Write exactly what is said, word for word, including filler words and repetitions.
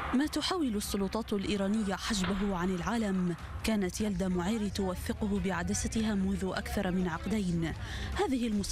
ما تحاول السلطات الإيرانية حجبه عن العالم، كانت يلدا معيري توثقه بعدستها منذ أكثر من عقدين. هذه